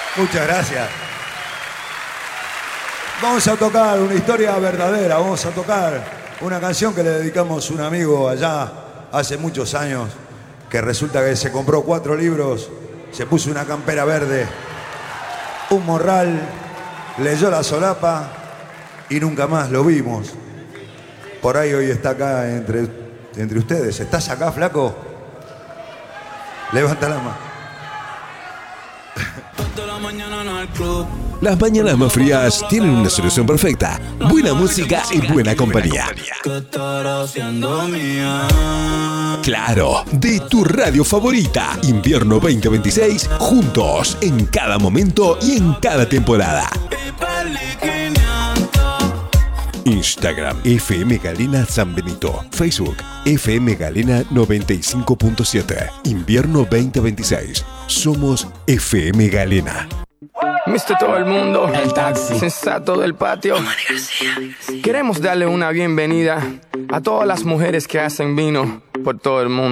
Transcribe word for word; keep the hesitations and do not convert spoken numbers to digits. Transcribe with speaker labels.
Speaker 1: Muchas gracias. Vamos a tocar una historia verdadera, vamos a tocar una canción que le dedicamos a un amigo allá hace muchos años, que resulta que se compró cuatro libros, se puso una campera verde, un morral, leyó la solapa y nunca más lo vimos. Por ahí hoy está acá entre, entre ustedes. ¿Estás acá, flaco? Levanta la mano.
Speaker 2: Las mañanas más frías tienen una solución perfecta. Buena música y buena compañía. Claro, de tu radio favorita. Invierno veinte veintiséis, juntos, en cada momento y en cada temporada. Instagram, F M Galena San Benito. Facebook, F M Galena noventa y cinco punto siete. Invierno veinte veintiséis. Somos F M Galena.
Speaker 3: mister Todo el mundo, el taxi sensato del patio. Queremos darle una bienvenida a todas las mujeres que hacen vino por todo el mundo.